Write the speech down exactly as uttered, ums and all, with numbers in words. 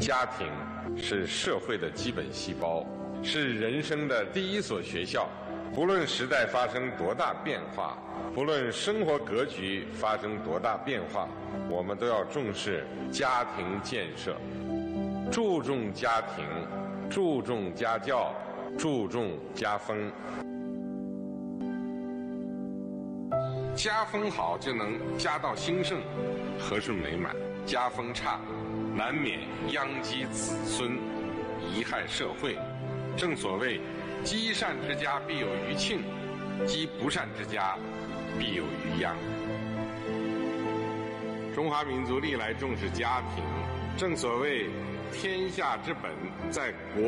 家庭是社会的基本细胞，是人生的第一所学校。不论时代发生多大变化，不论生活格局发生多大变化，我们都要重视家庭建设，注重家庭，注重家教，注重家风。家风好，就能家道兴盛，和顺美满；家风差，难免殃及子孙，贻害社会。正所谓，积善之家必有余庆，积不善之家必有余殃。中华民族历来重视家庭，正所谓天下之本在国